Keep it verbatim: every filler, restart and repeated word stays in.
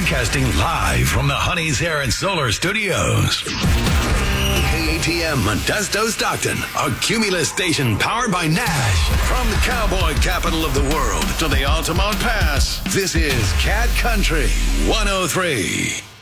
Broadcasting live from the Honey's Hair and Solar Studios. K A T M Modesto Stockton, a Cumulus station powered by Nash. From the cowboy capital of the world to the Altamont Pass, this is Cat Country one oh three.